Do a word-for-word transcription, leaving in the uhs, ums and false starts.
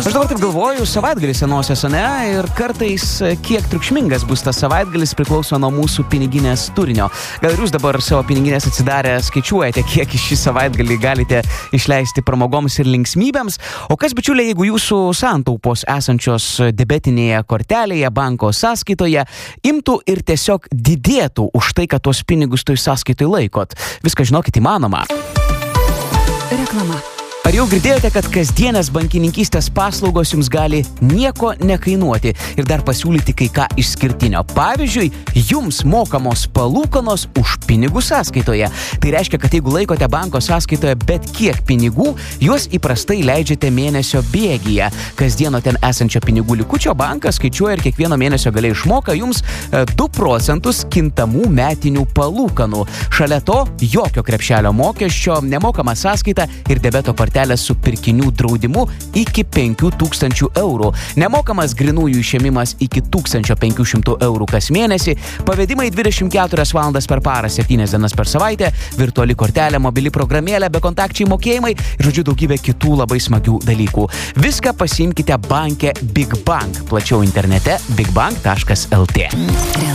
Aš dabar taip galvoju, savaitgalis senosios, ane, ir kartais kiek triukšmingas bus tas savaitgalis priklauso nuo mūsų piniginės turinio. Gal ir jūs dabar savo piniginės atsidarę skaičiuojate, kiek iš šį savaitgalį galite išleisti pramogoms ir linksmybėms. O kas, bičiuliai, jeigu jūsų santaupos esančios debetinėje kortelėje, banko sąskaitoje, imtų ir tiesiog didėtų už tai, kad tuos pinigus toj sąskaitoj laikot. Viską žinokit įmanoma. Reklama. Ar jau girdėjote, kad kasdienės bankininkystės paslaugos jums gali nieko nekainuoti ir dar pasiūlyti kai ką išskirtinio? Pavyzdžiui, jums mokamos palūkanos už pinigų sąskaitoje. Tai reiškia, kad jeigu laikote banko sąskaitoje bet kiek pinigų, juos įprastai leidžiate mėnesio bėgyje. Kasdieno ten esančio pinigų likučio bankas skaičiuoja ir kiekvieno mėnesio gale išmoka jums du procentus kintamų metinių palūkanų. Šalia to jokio krepšelio mokesčio, nemokama sąskaita ir debeto kortelė su pirkinių draudimu iki penkių tūkstančių eurų. Nemokamas grinųjų išėmimas iki tūkstančio penkių šimtų eurų kas mėnesį, pavedimai dvidešimt keturias valandas per parą, septynias dienas per savaitę, virtuali kortelė, mobili programėlė, bekontakčiai mokėjimai ir, žodžiu, daugybė kitų labai smagių dalykų. Viską pasiimkite banke Big Bank. Plačiau internete bigbank taškas lt.